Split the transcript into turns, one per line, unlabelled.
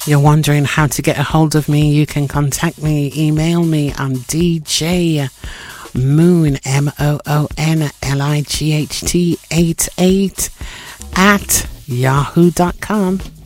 you're wondering how to get a hold of me, you can contact me, email me on DJ Moon, MOONLIGHT 88 at yahoo.com.